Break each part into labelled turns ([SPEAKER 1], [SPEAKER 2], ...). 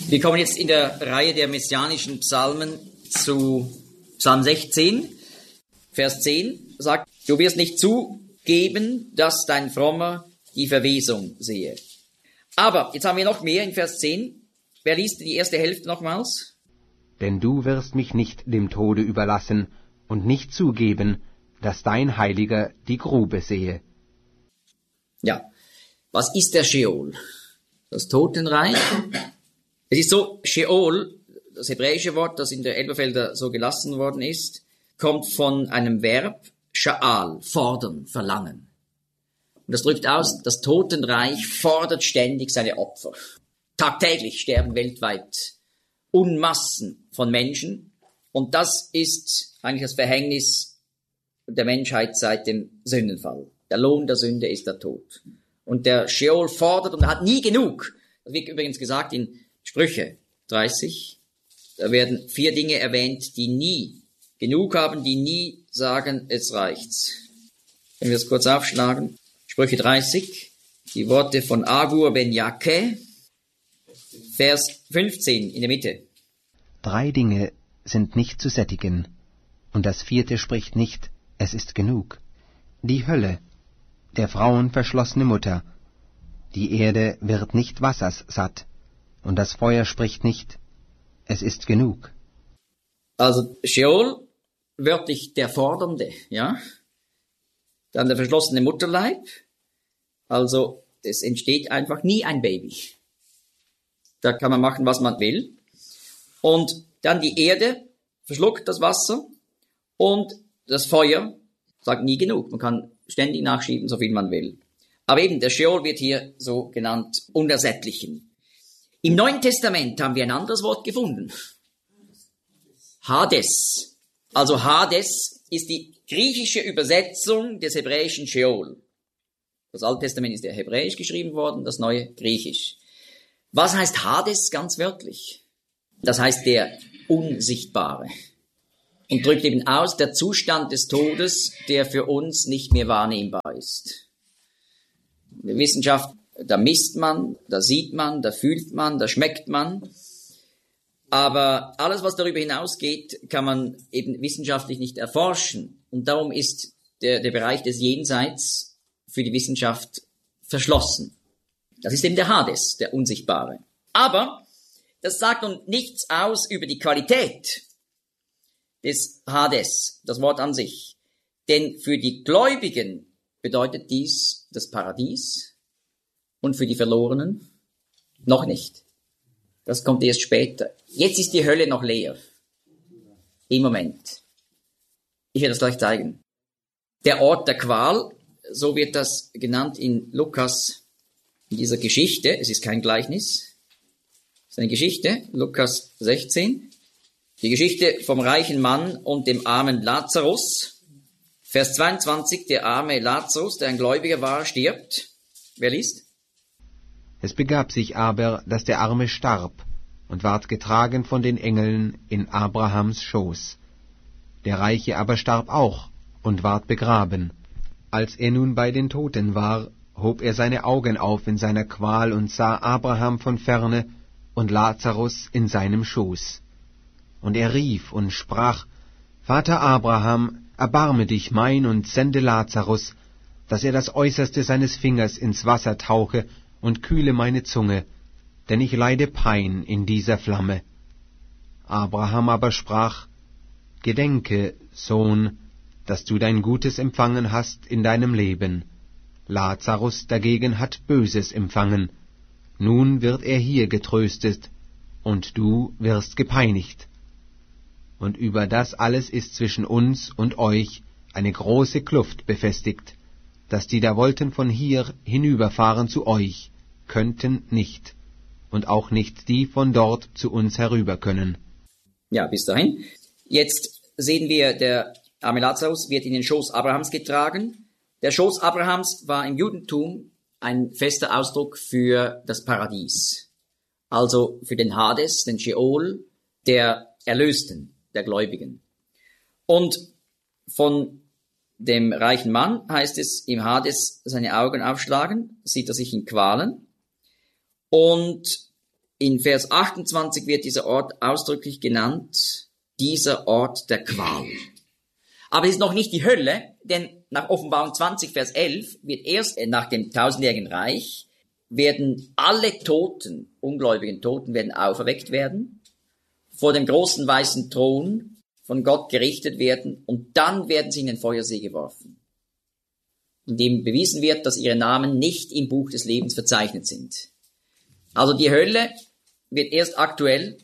[SPEAKER 1] Wir kommen jetzt in der Reihe der messianischen Psalmen zu Psalm 16, Vers 10, sagt, du wirst nicht zugeben, dass dein Frommer die Verwesung sehe. Aber, jetzt haben wir noch mehr in Vers 10. Wer liest die erste Hälfte nochmals?
[SPEAKER 2] Denn du wirst mich nicht dem Tode überlassen und nicht zugeben, dass dein Heiliger die Grube sehe.
[SPEAKER 1] Ja, was ist der Scheol? Das Totenreich? Es ist so, Scheol, das hebräische Wort, das in der Elberfelder so gelassen worden ist, kommt von einem Verb, Sha'al, fordern, verlangen. Und das drückt aus, das Totenreich fordert ständig seine Opfer. Tagtäglich sterben weltweit Unmassen von Menschen. Und das ist eigentlich das Verhängnis der Menschheit seit dem Sündenfall. Der Lohn der Sünde ist der Tod. Und der Scheol fordert und hat nie genug. Das wird übrigens gesagt in Sprüche 30. Da werden 4 Dinge erwähnt, die nie genug haben, die nie sagen, es reicht's. Wenn wir es kurz aufschlagen. Sprüche 30, die Worte von Agur ben Jakeh, Vers 15 in der Mitte.
[SPEAKER 2] 3 Dinge sind nicht zu sättigen, und das 4. spricht nicht, es ist genug. Die Hölle, der Frauen verschlossene Mutter, die Erde wird nicht wassers satt, und das Feuer spricht nicht, es ist genug.
[SPEAKER 1] Also Scheol, wörtlich der Fordernde, ja. Dann der verschlossene Mutterleib, also es entsteht einfach nie ein Baby. Da kann man machen, was man will. Und dann die Erde verschluckt das Wasser und das Feuer sagt nie genug. Man kann ständig nachschieben, so viel man will. Aber eben, der Scheol wird hier so genannt, Unersättlichen. Im Neuen Testament haben wir ein anderes Wort gefunden. Hades. Also Hades ist die griechische Übersetzung des hebräischen Scheol. Das Alte Testament ist ja hebräisch geschrieben worden, das Neue griechisch. Was heißt Hades ganz wörtlich? Das heißt der Unsichtbare. Und drückt eben aus der Zustand des Todes, der für uns nicht mehr wahrnehmbar ist. In der Wissenschaft, da misst man, da sieht man, da fühlt man, da schmeckt man. Aber alles, was darüber hinausgeht, kann man eben wissenschaftlich nicht erforschen. Und darum ist der Bereich des Jenseits für die Wissenschaft verschlossen. Das ist eben der Hades, der Unsichtbare. Aber das sagt nun nichts aus über die Qualität des Hades, das Wort an sich. Denn für die Gläubigen bedeutet dies das Paradies und für die Verlorenen noch nicht. Das kommt erst später. Jetzt ist die Hölle noch leer. Im Moment. Ich werde das gleich zeigen. Der Ort der Qual, so wird das genannt in Lukas, in dieser Geschichte. Es ist kein Gleichnis. Es ist eine Geschichte, Lukas 16. Die Geschichte vom reichen Mann und dem armen Lazarus. Vers 22, der arme Lazarus, der ein Gläubiger war, stirbt. Wer liest?
[SPEAKER 2] Es begab sich aber, dass der Arme starb und ward getragen von den Engeln in Abrahams Schoß. Der Reiche aber starb auch und ward begraben. Als er nun bei den Toten war, hob er seine Augen auf in seiner Qual und sah Abraham von ferne und Lazarus in seinem Schoß. Und er rief und sprach, Vater Abraham, erbarme dich mein und sende Lazarus, dass er das Äußerste seines Fingers ins Wasser tauche und kühle meine Zunge, denn ich leide Pein in dieser Flamme. Abraham aber sprach, Gedenke, Sohn, dass du dein Gutes empfangen hast in deinem Leben. Lazarus dagegen hat Böses empfangen. Nun wird er hier getröstet, und du wirst gepeinigt. Und über das alles ist zwischen uns und euch eine große Kluft befestigt, dass die da wollten von hier hinüberfahren zu euch, könnten nicht, und auch nicht die von dort zu uns herüber können.
[SPEAKER 1] Ja, bis dahin. Jetzt sehen wir, der arme Lazarus wird in den Schoß Abrahams getragen. Der Schoß Abrahams war im Judentum ein fester Ausdruck für das Paradies. Also für den Hades, den Scheol, der Erlösten, der Gläubigen. Und von dem reichen Mann heißt es im Hades seine Augen aufschlagen, sieht er sich in Qualen. Und In Vers 28 wird dieser Ort ausdrücklich genannt, dieser Ort der Qual. Aber es ist noch nicht die Hölle, denn nach Offenbarung 20, Vers 11 wird erst nach dem tausendjährigen Reich werden alle Toten, ungläubigen Toten, werden auferweckt werden, vor dem großen weißen Thron von Gott gerichtet werden und dann werden sie in den Feuersee geworfen, in dem bewiesen wird, dass ihre Namen nicht im Buch des Lebens verzeichnet sind. Also die Hölle wird erst aktuell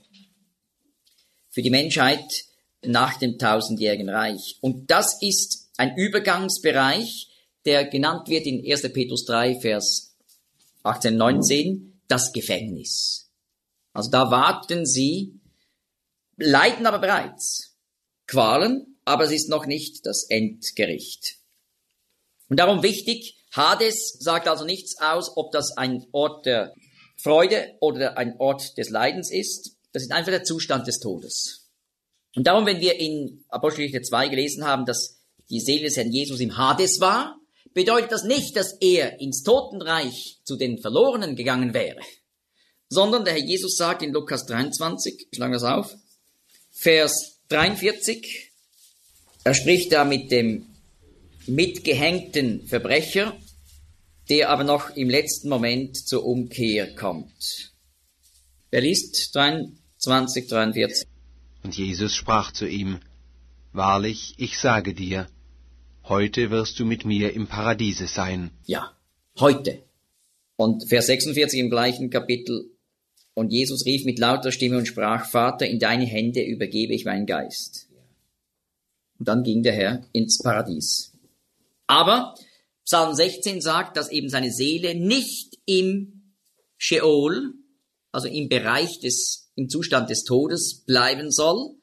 [SPEAKER 1] für die Menschheit nach dem tausendjährigen Reich. Und das ist ein Übergangsbereich, der genannt wird in 1. Petrus 3, Vers 18, 19, das Gefängnis. Also da warten sie, leiden aber bereits Qualen, aber es ist noch nicht das Endgericht. Und darum wichtig, Hades sagt also nichts aus, ob das ein Ort der Freude oder ein Ort des Leidens ist. Das ist einfach der Zustand des Todes. Und darum, wenn wir in Apostelgeschichte 2 gelesen haben, dass die Seele des Herrn Jesus im Hades war, bedeutet das nicht, dass er ins Totenreich zu den Verlorenen gegangen wäre, sondern der Herr Jesus sagt in Lukas 23, schlagen wir das auf, Vers 43, er spricht da mit dem mitgehängten Verbrecher, der aber noch im letzten Moment zur Umkehr kommt. Wer liest 23, 43?
[SPEAKER 2] Und Jesus sprach zu ihm, Wahrlich, ich sage dir, heute wirst du mit mir im Paradiese sein.
[SPEAKER 1] Ja, heute. Und Vers 46 im gleichen Kapitel, und Jesus rief mit lauter Stimme und sprach, Vater, in deine Hände übergebe ich meinen Geist. Und dann ging der Herr ins Paradies. Aber Psalm 16 sagt, dass eben seine Seele nicht im Sheol, also im Bereich im Zustand des Todes bleiben soll.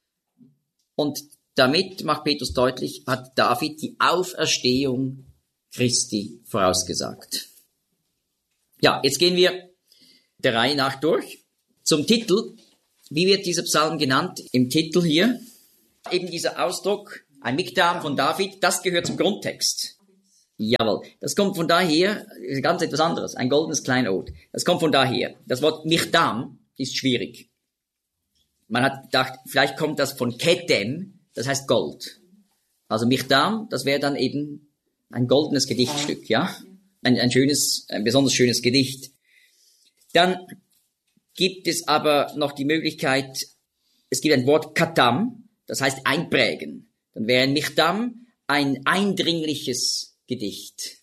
[SPEAKER 1] Und damit, macht Petrus deutlich, hat David die Auferstehung Christi vorausgesagt. Ja, jetzt gehen wir der Reihe nach durch. Zum Titel, wie wird dieser Psalm genannt? Im Titel hier, eben dieser Ausdruck, ein Mikdam von David, das gehört zum Grundtext. Jawohl, das kommt von daher, ganz etwas anderes, ein goldenes Kleinod. Das kommt von daher. Das Wort Mikdam ist schwierig. Man hat gedacht, vielleicht kommt das von Ketem, das heißt Gold. Also Mikdam, das wäre dann eben ein goldenes Gedichtstück, ja? Ein besonders schönes Gedicht. Dann gibt es aber noch die Möglichkeit, es gibt ein Wort Katam, das heißt einprägen. Dann wäre ein Mikdam ein eindringliches Gedicht.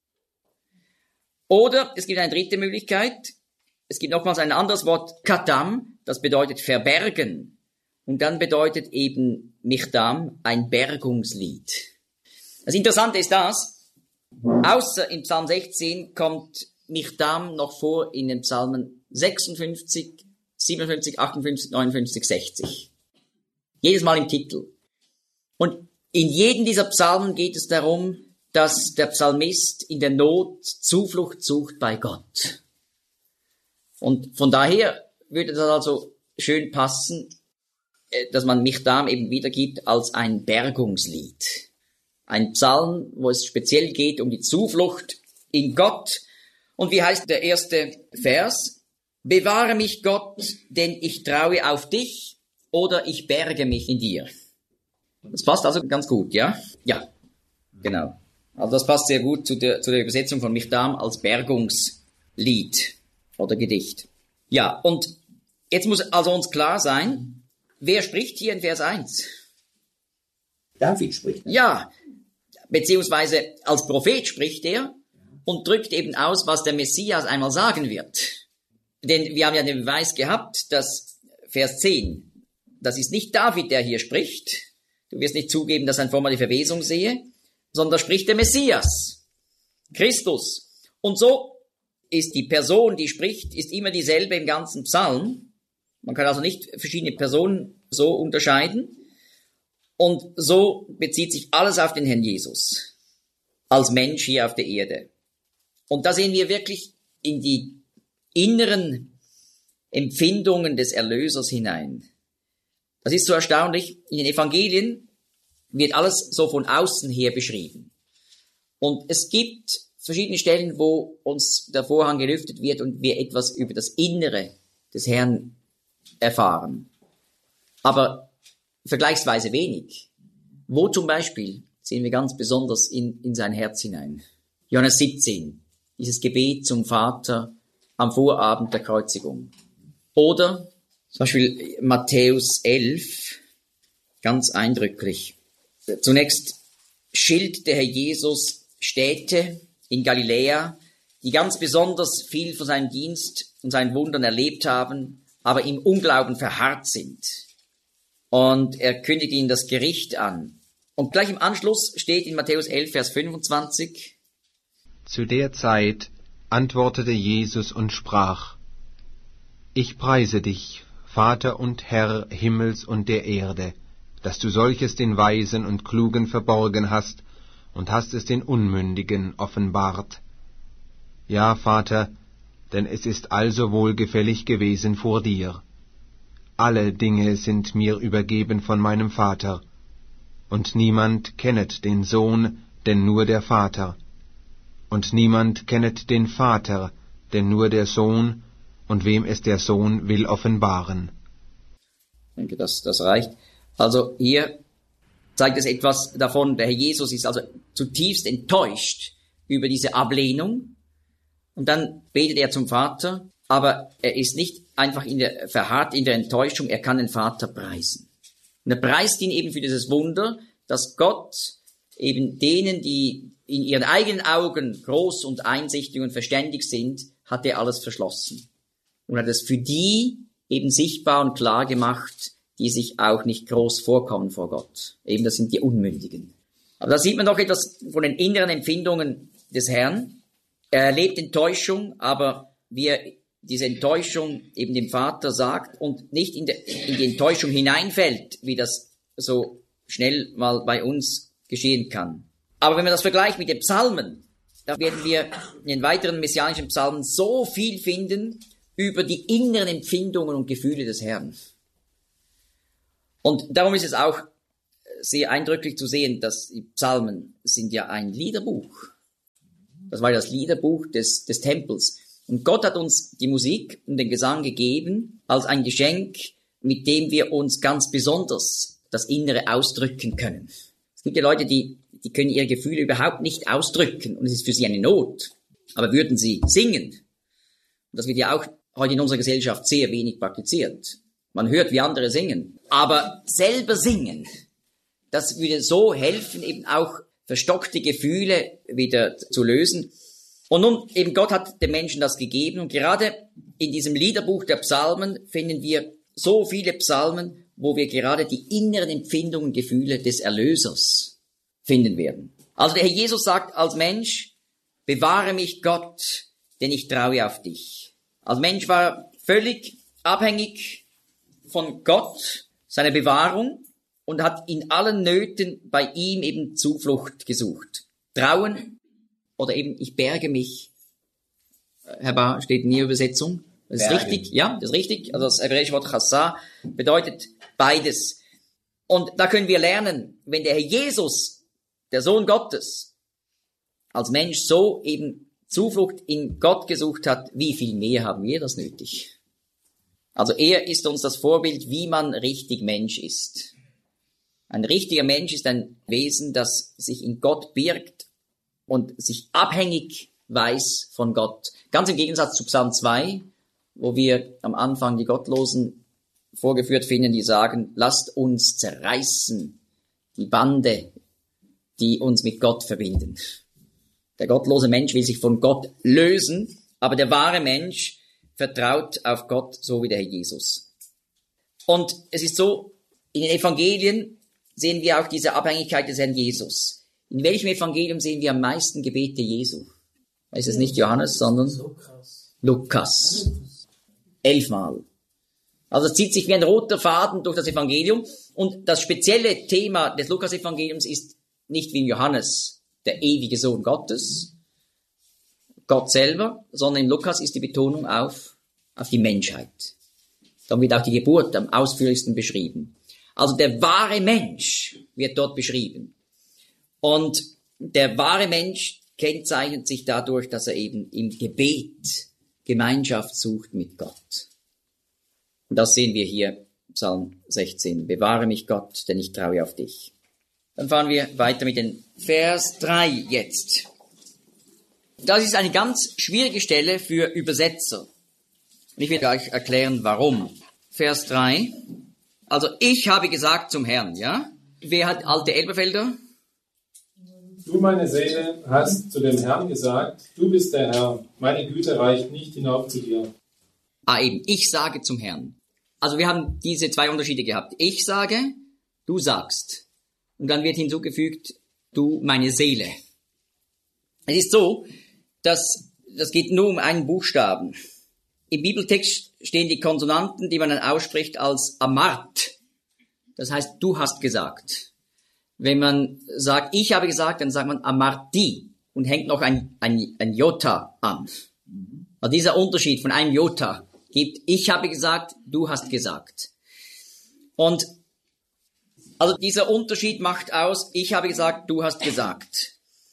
[SPEAKER 1] Oder es gibt eine dritte Möglichkeit, es gibt nochmals ein anderes Wort Katam, das bedeutet verbergen. Und dann bedeutet eben Mikdam ein Bergungslied. Das Interessante ist das, außer im Psalm 16 kommt Mikdam noch vor in den Psalmen 56, 57, 58, 59, 60. Jedes Mal im Titel. Und in jedem dieser Psalmen geht es darum, dass der Psalmist in der Not Zuflucht sucht bei Gott. Und von daher würde das also schön passen, dass man Mikdam eben wiedergibt als ein Bergungslied. Ein Psalm, wo es speziell geht um die Zuflucht in Gott. Und wie heißt der erste Vers? Bewahre mich, Gott, denn ich traue auf dich oder ich berge mich in dir. Das passt also ganz gut, ja? Ja, genau. Also das passt sehr gut zu der Übersetzung von Mikdam als Bergungslied oder Gedicht. Ja, und jetzt muss also uns klar sein, wer spricht hier in Vers 1?
[SPEAKER 3] David spricht.
[SPEAKER 1] Ja, beziehungsweise als Prophet spricht er und drückt eben aus, was der Messias einmal sagen wird. Denn wir haben ja den Beweis gehabt, dass Vers 10, das ist nicht David, der hier spricht. Du wirst nicht zugeben, dass ein Form die Verwesung sehe, sondern da spricht der Messias, Christus. Und so ist die Person, die spricht, ist immer dieselbe im ganzen Psalm. Man kann also nicht verschiedene Personen so unterscheiden. Und so bezieht sich alles auf den Herrn Jesus, als Mensch hier auf der Erde. Und da sehen wir wirklich in die inneren Empfindungen des Erlösers hinein. Das ist so erstaunlich. In den Evangelien wird alles so von außen her beschrieben. Und es gibt verschiedene Stellen, wo uns der Vorhang gelüftet wird und wir etwas über das Innere des Herrn erfahren, aber vergleichsweise wenig. Wo zum Beispiel sehen wir ganz besonders in sein Herz hinein? Johannes 17, dieses Gebet zum Vater am Vorabend der Kreuzigung. Oder zum Beispiel Matthäus 11, ganz eindrücklich. Zunächst schildert der Herr Jesus Städte in Galiläa, die ganz besonders viel von seinem Dienst und seinen Wundern erlebt haben, aber im Unglauben verharrt sind. Und er kündigt ihnen das Gericht an. Und gleich im Anschluss steht in Matthäus 11, Vers 25:
[SPEAKER 2] Zu der Zeit antwortete Jesus und sprach: Ich preise dich, Vater und Herr Himmels und der Erde, dass du solches den Weisen und Klugen verborgen hast und hast es den Unmündigen offenbart. Ja, Vater, denn es ist also wohlgefällig gewesen vor dir. Alle Dinge sind mir übergeben von meinem Vater, und niemand kennet den Sohn, denn nur der Vater, und niemand kennet den Vater, denn nur der Sohn, und wem es der Sohn will offenbaren.
[SPEAKER 1] Ich denke, das reicht. Also hier zeigt es etwas davon, der Herr Jesus ist also zutiefst enttäuscht über diese Ablehnung. Und dann betet er zum Vater, aber er ist nicht einfach verharrt in der Enttäuschung, er kann den Vater preisen. Und er preist ihn eben für dieses Wunder, dass Gott eben denen, die in ihren eigenen Augen groß und einsichtig und verständig sind, hat er alles verschlossen. Und hat es für die eben sichtbar und klar gemacht, die sich auch nicht groß vorkommen vor Gott. Eben, das sind die Unmündigen. Aber da sieht man doch etwas von den inneren Empfindungen des Herrn. Er erlebt Enttäuschung, aber wie er diese Enttäuschung eben dem Vater sagt und nicht in die Enttäuschung hineinfällt, wie das so schnell mal bei uns geschehen kann. Aber wenn man das vergleicht mit den Psalmen, da werden wir in den weiteren messianischen Psalmen so viel finden über die inneren Empfindungen und Gefühle des Herrn. Und darum ist es auch sehr eindrücklich zu sehen, dass die Psalmen sind ja ein Liederbuch. Das war das Liederbuch des Tempels. Und Gott hat uns die Musik und den Gesang gegeben als ein Geschenk, mit dem wir uns ganz besonders das Innere ausdrücken können. Es gibt ja Leute, die können ihre Gefühle überhaupt nicht ausdrücken und es ist für sie eine Not. Aber würden sie singen, und das wird ja auch heute in unserer Gesellschaft sehr wenig praktiziert. Man hört, wie andere singen. Aber selber singen, das würde so helfen, eben auch verstockte Gefühle wieder zu lösen. Und nun, eben Gott hat dem Menschen das gegeben. Und gerade in diesem Liederbuch der Psalmen finden wir so viele Psalmen, wo wir gerade die inneren Empfindungen und Gefühle des Erlösers finden werden. Also der Herr Jesus sagt als Mensch: Bewahre mich, Gott, denn ich traue auf dich. Als Mensch war er völlig abhängig von Gott, seiner Bewahrung, und hat in allen Nöten bei ihm eben Zuflucht gesucht. Trauen oder eben ich berge mich. Herr Bar, steht in Ihrer Übersetzung. Das ist richtig, ja, das ist richtig. Also das hebräische Wort Chassa bedeutet beides. Und da können wir lernen, wenn der Herr Jesus, der Sohn Gottes, als Mensch so eben Zuflucht in Gott gesucht hat, wie viel mehr haben wir das nötig? Also er ist uns das Vorbild, wie man richtig Mensch ist. Ein richtiger Mensch ist ein Wesen, das sich in Gott birgt und sich abhängig weiß von Gott. Ganz im Gegensatz zu Psalm 2, wo wir am Anfang die Gottlosen vorgeführt finden, die sagen: Lasst uns zerreißen die Bande, die uns mit Gott verbinden. Der gottlose Mensch will sich von Gott lösen, aber der wahre Mensch vertraut auf Gott, so wie der Herr Jesus. Und es ist so, in den Evangelien sehen wir auch diese Abhängigkeit des Herrn Jesus. In welchem Evangelium sehen wir am meisten Gebete Jesu? Es ist nicht Johannes, sondern Lukas. 11-mal. Also es zieht sich wie ein roter Faden durch das Evangelium. Und das spezielle Thema des Lukas-Evangeliums ist nicht wie in Johannes der ewige Sohn Gottes, Gott selber, sondern in Lukas ist die Betonung auf die Menschheit. Dann wird auch die Geburt am ausführlichsten beschrieben. Also der wahre Mensch wird dort beschrieben. Und der wahre Mensch kennzeichnet sich dadurch, dass er eben im Gebet Gemeinschaft sucht mit Gott. Und das sehen wir hier, Psalm 16. Bewahre mich, Gott, denn ich traue auf dich. Dann fahren wir weiter mit dem Vers 3 jetzt. Das ist eine ganz schwierige Stelle für Übersetzer. Und ich will euch erklären, warum. Vers 3. Also, ich habe gesagt zum Herrn, ja? Wer hat alte Elberfelder?
[SPEAKER 4] Du, meine Seele, hast zu dem Herrn gesagt, du bist der Herr, meine Güte reicht nicht hinauf zu dir.
[SPEAKER 1] Eben, ich sage zum Herrn. Also wir haben diese zwei Unterschiede gehabt. Ich sage, du sagst. Und dann wird hinzugefügt, du, meine Seele. Es ist so, dass das geht nur um einen Buchstaben. Im Bibeltext stehen die Konsonanten, die man dann ausspricht als Amart. Das heißt, du hast gesagt. Wenn man sagt, ich habe gesagt, dann sagt man Amarti und hängt noch ein Jota an. Also dieser Unterschied von einem Jota gibt, ich habe gesagt, du hast gesagt. Und also dieser Unterschied macht aus, ich habe gesagt, du hast gesagt.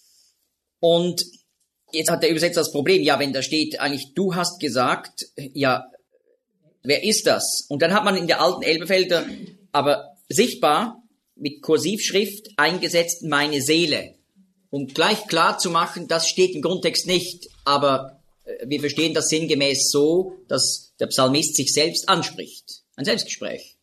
[SPEAKER 1] Und jetzt hat der Übersetzer das Problem, ja, wenn da steht eigentlich, du hast gesagt, ja, wer ist das? Und dann hat man in der alten Elberfelder aber sichtbar mit Kursivschrift eingesetzt, meine Seele. Um gleich klar zu machen, das steht im Grundtext nicht, aber wir verstehen das sinngemäß so, dass der Psalmist sich selbst anspricht. Ein Selbstgespräch.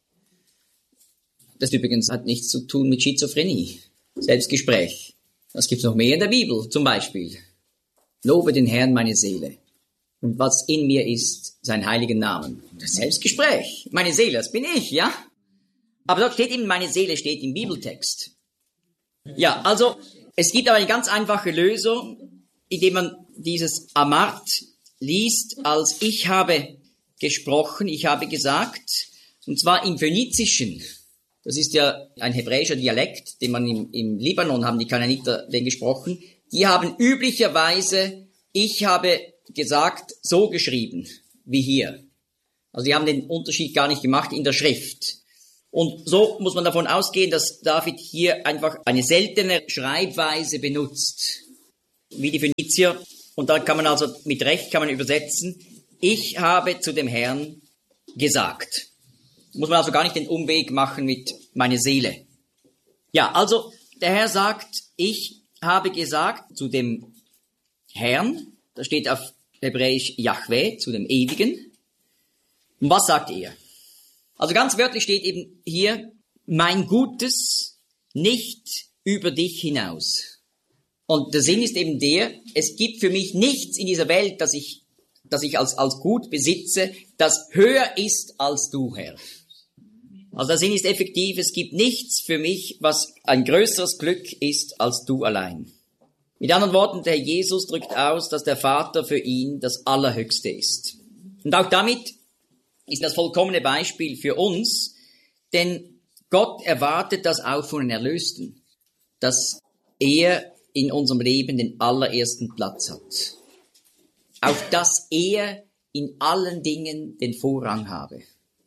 [SPEAKER 1] Das übrigens hat nichts zu tun mit Schizophrenie. Selbstgespräch. Das gibt's noch mehr in der Bibel, zum Beispiel. Lobe den Herrn, meine Seele. Und was in mir ist, sein heiligen Namen. Das Selbstgespräch. Meine Seele, das bin ich, ja? Aber dort steht eben, meine Seele steht im Bibeltext. Ja, also, es gibt aber eine ganz einfache Lösung, indem man dieses Amart liest, als ich habe gesprochen, ich habe gesagt, und zwar im Phönizischen. Das ist ja ein hebräischer Dialekt, den man im Libanon haben die Kanaaniter den gesprochen. Die haben üblicherweise, ich habe gesagt, so geschrieben, wie hier. Also die haben den Unterschied gar nicht gemacht in der Schrift. Und so muss man davon ausgehen, dass David hier einfach eine seltene Schreibweise benutzt, wie die Phönizier. Und da kann man also mit Recht kann man übersetzen, ich habe zu dem Herrn gesagt. Muss man also gar nicht den Umweg machen mit meine Seele. Ja, also der Herr sagt, ich habe gesagt zu dem Herrn, da steht auf Hebräisch Yahweh, zu dem Ewigen. Und was sagt er? Also ganz wörtlich steht eben hier, mein Gutes nicht über dich hinaus. Und der Sinn ist eben der, es gibt für mich nichts in dieser Welt, das ich als Gut besitze, das höher ist als du, Herr. Also der Sinn ist effektiv, es gibt nichts für mich, was ein größeres Glück ist als du allein. Mit anderen Worten, der Herr Jesus drückt aus, dass der Vater für ihn das Allerhöchste ist. Und auch damit ist das vollkommene Beispiel für uns, denn Gott erwartet das auch von den Erlösten, dass er in unserem Leben den allerersten Platz hat. Auf dass er in allen Dingen den Vorrang habe.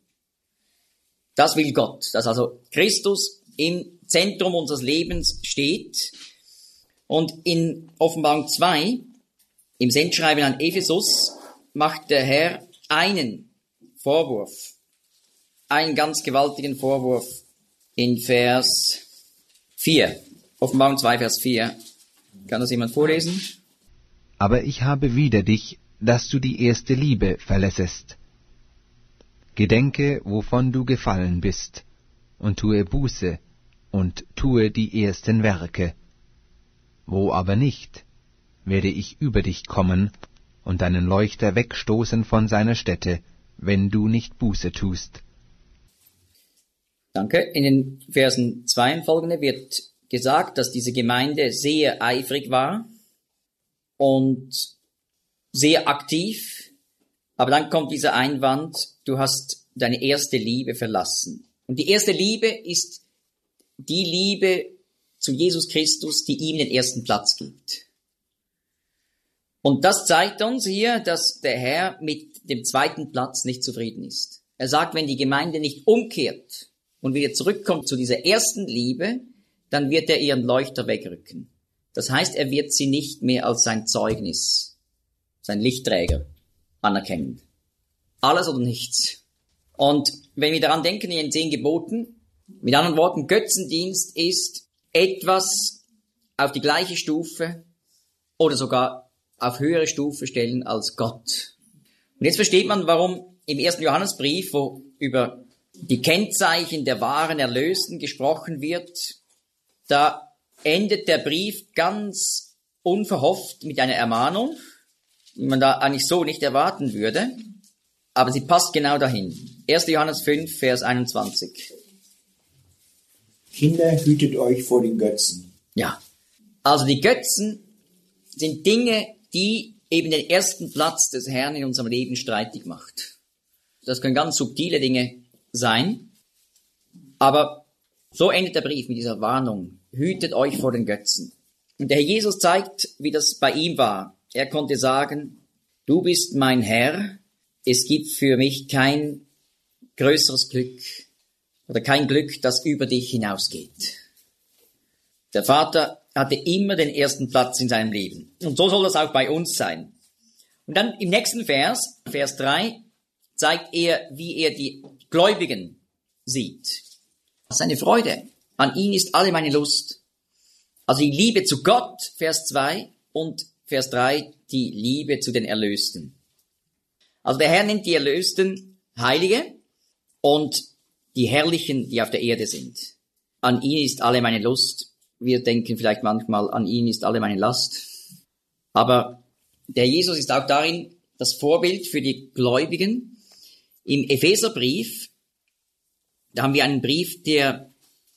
[SPEAKER 1] Das will Gott, dass also Christus im Zentrum unseres Lebens steht. Und in Offenbarung 2, im Sendschreiben an Ephesus, macht der Herr einen Vorwurf, einen ganz gewaltigen Vorwurf in Vers 4. Offenbarung 2, Vers 4. Kann das jemand vorlesen?
[SPEAKER 2] Aber ich habe wider dich, dass du die erste Liebe verlässest. Gedenke, wovon du gefallen bist, und tue Buße, und tue die ersten Werke. Wo aber nicht, werde ich über dich kommen und deinen Leuchter wegstoßen von seiner Stätte, wenn du nicht Buße tust.
[SPEAKER 1] Danke. In den Versen 2 und folgende wird gesagt, dass diese Gemeinde sehr eifrig war und sehr aktiv, aber dann kommt dieser Einwand, du hast deine erste Liebe verlassen. Und die erste Liebe ist die Liebe zu Jesus Christus, die ihm den ersten Platz gibt. Und das zeigt uns hier, dass der Herr mit dem zweiten Platz nicht zufrieden ist. Er sagt, wenn die Gemeinde nicht umkehrt und wieder zurückkommt zu dieser ersten Liebe, dann wird er ihren Leuchter wegrücken. Das heißt, er wird sie nicht mehr als sein Zeugnis, sein Lichtträger anerkennen. Alles oder nichts. Und wenn wir daran denken, in den 10 Geboten, mit anderen Worten, Götzendienst ist etwas auf die gleiche Stufe oder sogar auf höhere Stufe stellen als Gott. Und jetzt versteht man, warum im 1. Johannesbrief, wo über die Kennzeichen der wahren Erlösten gesprochen wird, da endet der Brief ganz unverhofft mit einer Ermahnung, die man da eigentlich so nicht erwarten würde, aber sie passt genau dahin. 1. Johannes 5, Vers 21.
[SPEAKER 3] Kinder, hütet euch vor den Götzen.
[SPEAKER 1] Ja, also die Götzen sind Dinge, die eben den ersten Platz des Herrn in unserem Leben streitig macht. Das können ganz subtile Dinge sein, aber so endet der Brief mit dieser Warnung. Hütet euch vor den Götzen. Und der Herr Jesus zeigt, wie das bei ihm war. Er konnte sagen, du bist mein Herr, es gibt für mich kein größeres Glück oder kein Glück, das über dich hinausgeht. Der Vater hatte immer den ersten Platz in seinem Leben. Und so soll das auch bei uns sein. Und dann im nächsten Vers, Vers 3, zeigt er, wie er die Gläubigen sieht. Seine Freude. An ihn ist alle meine Lust. Also die Liebe zu Gott, Vers 2, und Vers 3, die Liebe zu den Erlösten. Also der Herr nennt die Erlösten Heilige und die Herrlichen, die auf der Erde sind. An ihn ist alle meine Lust. Wir denken vielleicht manchmal, an ihn ist alle meine Last. Aber der Jesus ist auch darin das Vorbild für die Gläubigen. Im Epheserbrief, da haben wir einen Brief, der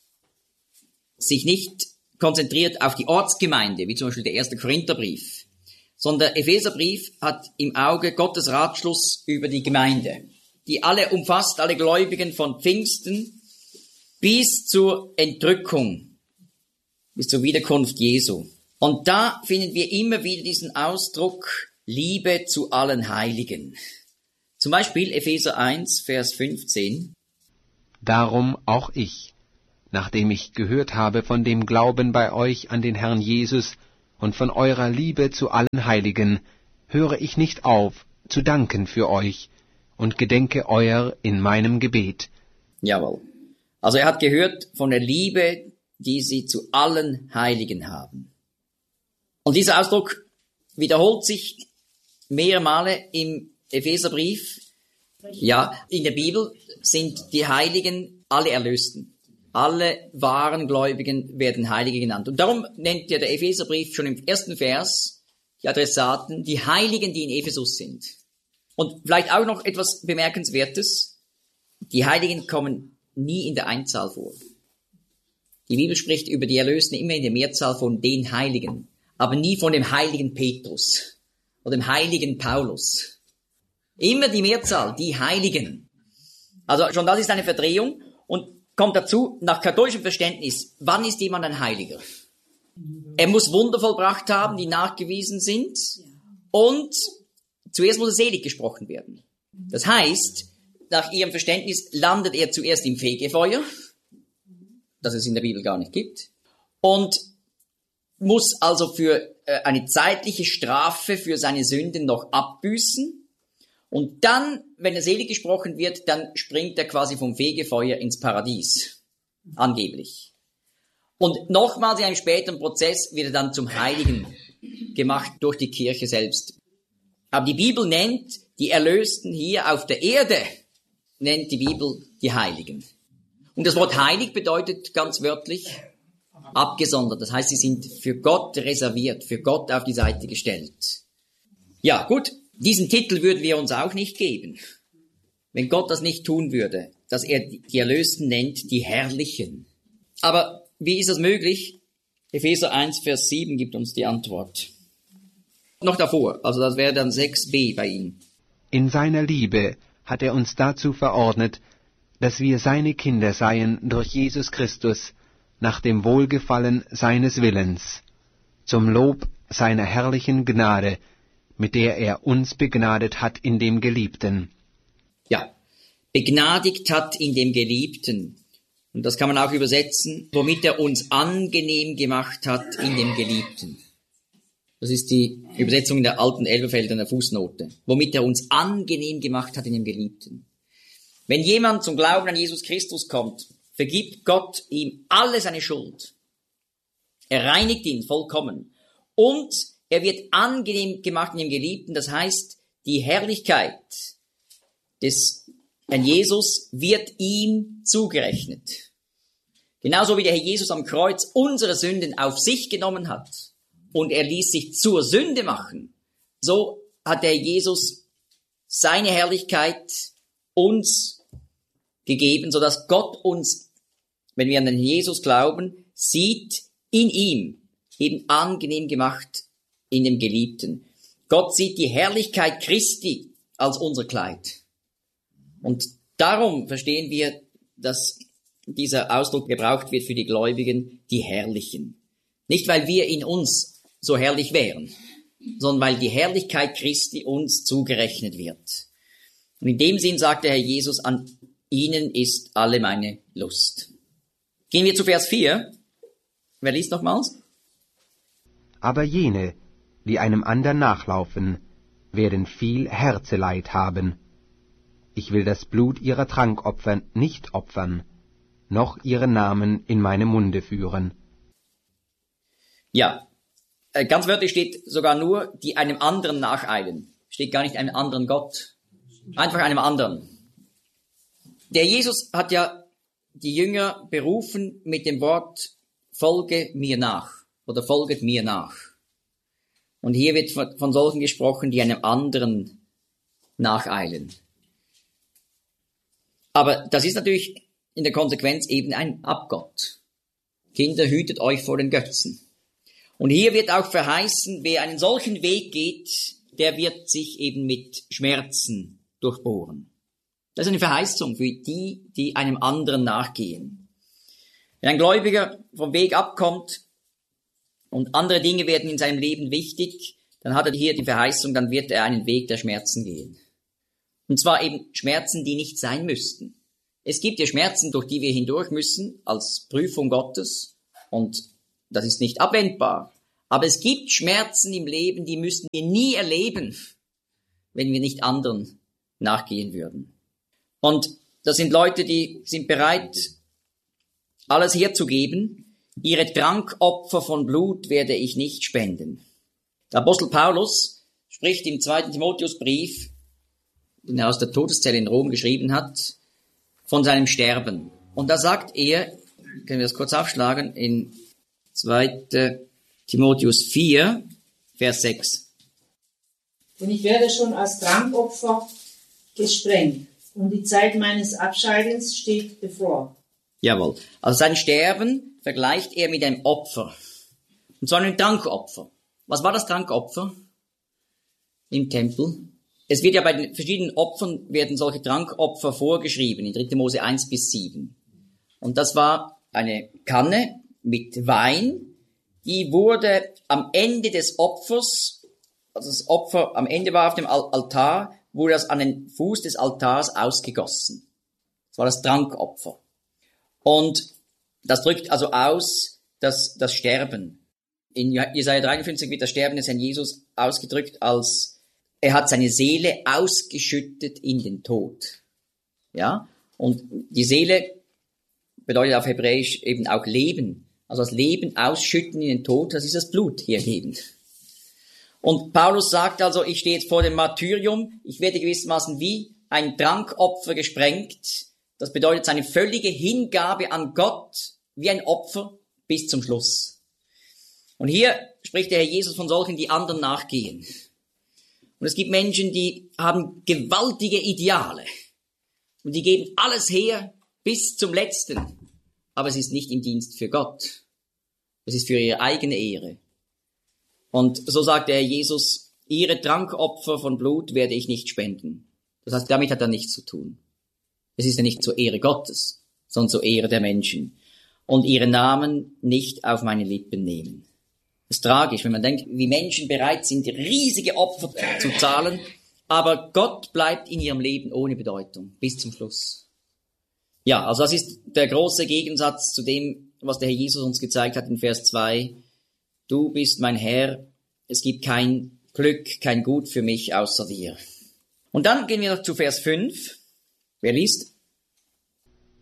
[SPEAKER 1] sich nicht konzentriert auf die Ortsgemeinde, wie zum Beispiel der 1. Korintherbrief, sondern der Epheserbrief hat im Auge Gottes Ratschluss über die Gemeinde, die alle umfasst, alle Gläubigen von Pfingsten bis zur Entrückung, bis zur Wiederkunft Jesu. Und da finden wir immer wieder diesen Ausdruck Liebe zu allen Heiligen. Zum Beispiel Epheser 1, Vers 15.
[SPEAKER 2] Darum auch ich, nachdem ich gehört habe von dem Glauben bei euch an den Herrn Jesus und von eurer Liebe zu allen Heiligen, höre ich nicht auf, zu danken für euch und gedenke euer in meinem Gebet.
[SPEAKER 1] Jawohl. Also er hat gehört von der Liebe, die sie zu allen Heiligen haben. Und dieser Ausdruck wiederholt sich mehrere Male im Epheserbrief. Ja, in der Bibel sind die Heiligen alle Erlösten. Alle wahren Gläubigen werden Heilige genannt. Und darum nennt ja der Epheserbrief schon im 1. Vers die Adressaten, die Heiligen, die in Ephesus sind. Und vielleicht auch noch etwas Bemerkenswertes. Die Heiligen kommen nie in der Einzahl vor. Die Bibel spricht über die Erlösten immer in der Mehrzahl von den Heiligen, aber nie von dem heiligen Petrus oder dem heiligen Paulus. Immer die Mehrzahl, die Heiligen. Also schon das ist eine Verdrehung und kommt dazu, nach katholischem Verständnis, wann ist jemand ein Heiliger? Er muss Wunder vollbracht haben, die nachgewiesen sind, und zuerst muss er selig gesprochen werden. Das heißt, nach ihrem Verständnis landet er zuerst im Fegefeuer, das es in der Bibel gar nicht gibt, und muss also für eine zeitliche Strafe für seine Sünden noch abbüßen. Und dann, wenn er selig gesprochen wird, dann springt er quasi vom Fegefeuer ins Paradies. Angeblich. Und nochmals in einem späteren Prozess wird er dann zum Heiligen gemacht durch die Kirche selbst. Aber die Bibel nennt die Erlösten hier auf der Erde, nennt die Bibel die Heiligen. Und das Wort heilig bedeutet ganz wörtlich abgesondert. Das heißt, sie sind für Gott reserviert, für Gott auf die Seite gestellt. Ja, gut. Diesen Titel würden wir uns auch nicht geben, wenn Gott das nicht tun würde, dass er die Erlösten nennt, die Herrlichen. Aber wie ist das möglich? Epheser 1, Vers 7 gibt uns die Antwort. Noch davor, also das wäre dann 6b bei ihm.
[SPEAKER 2] In seiner Liebe hat er uns dazu verordnet, dass wir seine Kinder seien durch Jesus Christus, nach dem Wohlgefallen seines Willens, zum Lob seiner herrlichen Gnade, mit der er uns begnadet hat in dem Geliebten.
[SPEAKER 1] Ja, begnadigt hat in dem Geliebten. Und das kann man auch übersetzen, womit er uns angenehm gemacht hat in dem Geliebten. Das ist die Übersetzung in der alten Elberfelder Fußnote. Womit er uns angenehm gemacht hat in dem Geliebten. Wenn jemand zum Glauben an Jesus Christus kommt, vergibt Gott ihm alle seine Schuld. Er reinigt ihn vollkommen. Und er wird angenehm gemacht in dem Geliebten. Das heißt, die Herrlichkeit des Herrn Jesus wird ihm zugerechnet. Genauso wie der Herr Jesus am Kreuz unsere Sünden auf sich genommen hat und er ließ sich zur Sünde machen, so hat der Herr Jesus seine Herrlichkeit uns gegeben, sodass Gott uns, wenn wir an den Jesus glauben, sieht in ihm, eben angenehm gemacht in dem Geliebten. Gott sieht die Herrlichkeit Christi als unser Kleid. Und darum verstehen wir, dass dieser Ausdruck gebraucht wird für die Gläubigen, die Herrlichen. Nicht, weil wir in uns so herrlich wären, sondern weil die Herrlichkeit Christi uns zugerechnet wird. Und in dem Sinn sagt der Herr Jesus, an ihnen ist alle meine Lust. Gehen wir zu Vers 4. Wer liest nochmals?
[SPEAKER 2] Aber jene, die einem andern nachlaufen, werden viel Herzeleid haben. Ich will das Blut ihrer Trankopfer nicht opfern, noch ihren Namen in meine Munde führen.
[SPEAKER 1] Ja, ganz wörtlich steht sogar nur, die einem anderen nacheilen. Steht gar nicht einem anderen Gott. Einfach einem anderen. Der Jesus hat ja die Jünger berufen mit dem Wort, folge mir nach oder folget mir nach. Und hier wird von solchen gesprochen, die einem anderen nacheilen. Aber das ist natürlich in der Konsequenz eben ein Abgott. Kinder, hütet euch vor den Götzen. Und hier wird auch verheißen, wer einen solchen Weg geht, der wird sich eben mit Schmerzen durchbohren. Das ist eine Verheißung für die, die einem anderen nachgehen. Wenn ein Gläubiger vom Weg abkommt und andere Dinge werden in seinem Leben wichtig, dann hat er hier die Verheißung, dann wird er einen Weg der Schmerzen gehen. Und zwar eben Schmerzen, die nicht sein müssten. Es gibt ja Schmerzen, durch die wir hindurch müssen, als Prüfung Gottes, und das ist nicht abwendbar. Aber es gibt Schmerzen im Leben, die müssten wir nie erleben, wenn wir nicht anderen nachgehen würden. Und das sind Leute, die sind bereit, alles herzugeben. Ihre Trankopfer von Blut werde ich nicht spenden. Der Apostel Paulus spricht im 2. Timotheusbrief, den er aus der Todeszelle in Rom geschrieben hat, von seinem Sterben. Und da sagt er, können wir das kurz aufschlagen, in 2. Timotheus 4, Vers 6.
[SPEAKER 5] Und ich werde schon als Trankopfer gesprengt, und die Zeit meines Abscheidens steht bevor.
[SPEAKER 1] Jawohl. Also sein Sterben vergleicht er mit einem Opfer. Und zwar einem Trankopfer. Was war das Trankopfer im Tempel? Es wird ja bei den verschiedenen Opfern, werden solche Trankopfer vorgeschrieben, in 3. Mose 1 bis 7. Und das war eine Kanne mit Wein, die wurde am Ende des Opfers, also das Opfer am Ende war auf dem Altar, wurde das an den Fuß des Altars ausgegossen. Das war das Trankopfer. Und das drückt also aus das Sterben. In Jesaja 53 wird das Sterben des Herrn Jesus ausgedrückt als, er hat seine Seele ausgeschüttet in den Tod. Ja? Und die Seele bedeutet auf Hebräisch eben auch Leben. Also das Leben ausschütten in den Tod, das ist das Blut hergeben. Und Paulus sagt also, ich stehe jetzt vor dem Martyrium, ich werde gewissermaßen wie ein Trankopfer gesprengt. Das bedeutet seine völlige Hingabe an Gott wie ein Opfer bis zum Schluss. Und hier spricht der Herr Jesus von solchen, die anderen nachgehen. Und es gibt Menschen, die haben gewaltige Ideale. Und die geben alles her bis zum Letzten. Aber es ist nicht im Dienst für Gott. Es ist für ihre eigene Ehre. Und so sagt der Herr Jesus, ihre Trankopfer von Blut werde ich nicht spenden. Das heißt, damit hat er nichts zu tun. Es ist ja nicht zur Ehre Gottes, sondern zur Ehre der Menschen. Und ihre Namen nicht auf meine Lippen nehmen. Das ist tragisch, wenn man denkt, wie Menschen bereit sind, riesige Opfer zu zahlen, aber Gott bleibt in ihrem Leben ohne Bedeutung, bis zum Schluss. Ja, also das ist der große Gegensatz zu dem, was der Herr Jesus uns gezeigt hat in Vers 2. Du bist mein Herr, es gibt kein Glück, kein Gut für mich außer dir. Und dann gehen wir noch zu Vers 5. Wer liest?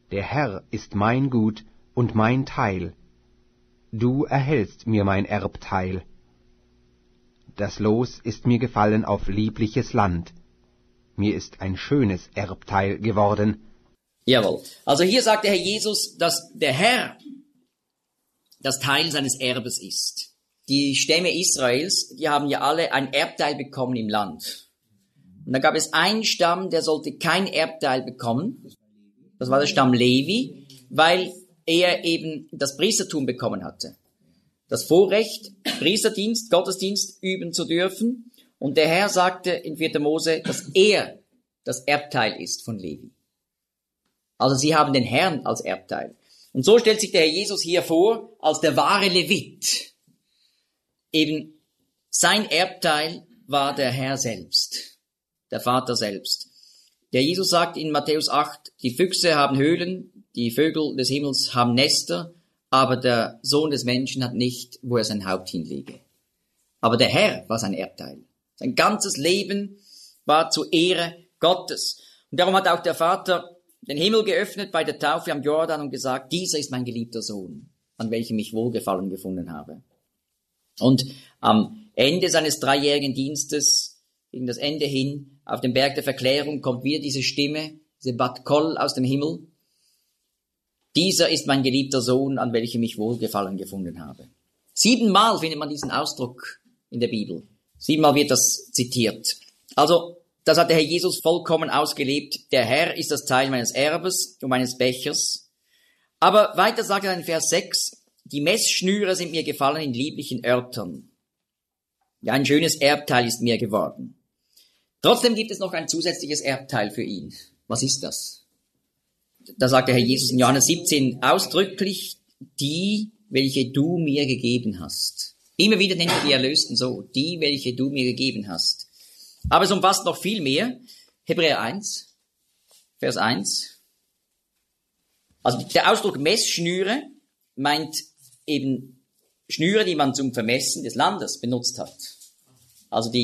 [SPEAKER 2] Der Herr ist mein Gut und mein Teil. Du erhältst mir mein Erbteil. Das Los ist mir gefallen auf liebliches Land. Mir ist ein schönes Erbteil geworden.
[SPEAKER 1] Jawohl. Also hier sagt der Herr Jesus, dass der Herr das Teil seines Erbes ist. Die Stämme Israels, die haben ja alle ein Erbteil bekommen im Land. Und da gab es einen Stamm, der sollte kein Erbteil bekommen. Das war der Stamm Levi, weil er eben das Priestertum bekommen hatte. Das Vorrecht, Priesterdienst, Gottesdienst üben zu dürfen. Und der Herr sagte in 4. Mose, dass er das Erbteil ist von Levi. Also sie haben den Herrn als Erbteil. Und so stellt sich der Herr Jesus hier vor, als der wahre Levit. Eben sein Erbteil war der Herr selbst, der Vater selbst. Der Jesus sagt in Matthäus 8, die Füchse haben Höhlen, die Vögel des Himmels haben Nester, aber der Sohn des Menschen hat nicht, wo er sein Haupt hinlege. Aber der Herr war sein Erbteil. Sein ganzes Leben war zur Ehre Gottes. Und darum hat auch der Vater den Himmel geöffnet bei der Taufe am Jordan und gesagt, dieser ist mein geliebter Sohn, an welchem ich Wohlgefallen gefunden habe. Und am Ende seines 3-jährigen Dienstes, gegen das Ende hin, auf dem Berg der Verklärung, kommt wieder diese Stimme, diese Bat Kol aus dem Himmel. Dieser ist mein geliebter Sohn, an welchem ich Wohlgefallen gefunden habe. 7-mal findet man diesen Ausdruck in der Bibel. 7-mal wird das zitiert. Also, das hat der Herr Jesus vollkommen ausgelebt. Der Herr ist das Teil meines Erbes und meines Bechers. Aber weiter sagt er in Vers 6, die Messschnüre sind mir gefallen in lieblichen Örtern. Ja, ein schönes Erbteil ist mir geworden. Trotzdem gibt es noch ein zusätzliches Erbteil für ihn. Was ist das? Da sagt der Herr Jesus in Johannes 17 ausdrücklich, die, welche du mir gegeben hast. Immer wieder nennt er die Erlösten so, die, welche du mir gegeben hast. Aber es umfasst noch viel mehr. Hebräer 1, Vers 1. Also der Ausdruck Messschnüre meint eben Schnüre, die man zum Vermessen des Landes benutzt hat. Also die